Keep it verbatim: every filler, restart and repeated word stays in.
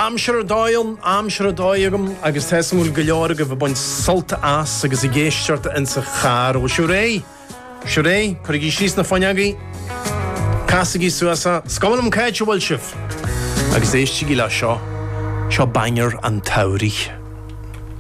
Amsir dáil, amsir dáigam agus tesamúil go leor go bh baint solta as agus i ggéisteart in sa char ó siú ré. Siú ré, chuir í síos na faineagaí, casagaí suasa, scomanam caid se bhfuil sibh. Agus éistí le seo, seo bainnear an taurí.